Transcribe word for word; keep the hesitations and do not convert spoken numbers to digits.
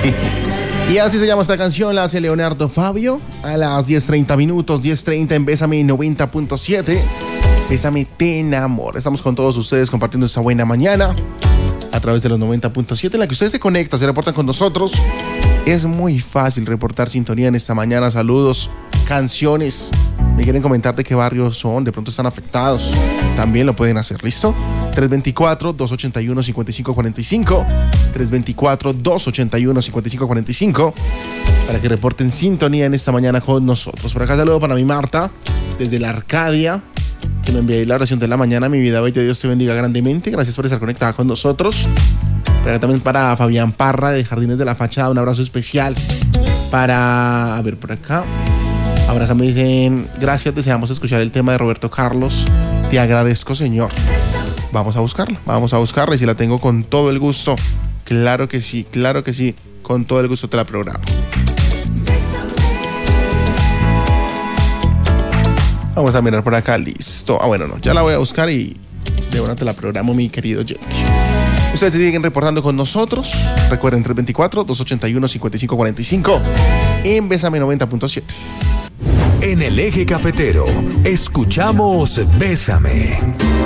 Y así se llama esta canción, la hace Leonardo Fabio a las diez treinta minutos, diez treinta en Bésame noventa punto siete. Bésame te enamora. Estamos con todos ustedes compartiendo esta buena mañana a través de los noventa punto siete en la que ustedes se conectan, se reportan con nosotros. Es muy fácil reportar sintonía en esta mañana. Saludos, canciones. Me quieren comentar de qué barrios son, de pronto están afectados. También lo pueden hacer, ¿listo? tres dos cuatro, dos ocho uno, cinco cinco cuatro cinco. tres dos cuatro, dos ocho uno, cinco cinco cuatro cinco. Para que reporten sintonía en esta mañana con nosotros. Por acá saludo para mi Marta, desde la Arcadia, que me envió la oración de la mañana. Mi vida, bella, Dios te bendiga grandemente. Gracias por estar conectada con nosotros. Pero también para Fabián Parra, de Jardines de la Fachada, un abrazo especial. Para, a ver, por acá. Ahora acá me dicen, gracias, deseamos escuchar el tema de Roberto Carlos. Te agradezco, Señor. Vamos a buscarla, vamos a buscarla y si la tengo con todo el gusto. Claro que sí, claro que sí, con todo el gusto te la programo. Vamos a mirar por acá, listo. Ah, bueno, no, ya la voy a buscar y de una te la programo, mi querido oyente. Ustedes se siguen reportando con nosotros. Recuerden, tres dos cuatro, dos ocho uno, cinco cinco cuatro cinco en Bésame noventa punto siete. En el Eje Cafetero, escuchamos Bésame.